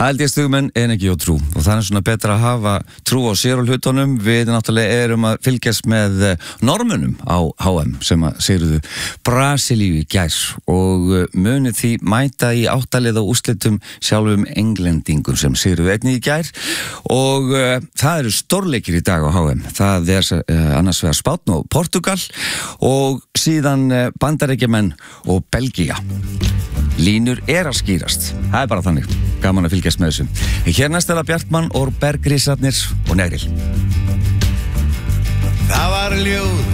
held ég stugmenn en ekki á trú og það svona betra að hafa trú á sér og hlutunum. Við náttúrulega erum að fylgjast með normunum á HM sem að sigruðu Brasilíu í gær og munið því mæta í áttaliða úrslitum sjálfum englendingum sem sigruðu einnig í gær og það eru stórleikir í dag á HM. Það annars vegar Spánn og Portugal og síðan Bandaríkjamenn og Belgía. Línur að skýrast. Það bara þannig. Gaman að fylgjast með þessum. Hér næst það Bjartmann og Bergrísarnir og Negril. Það var ljóð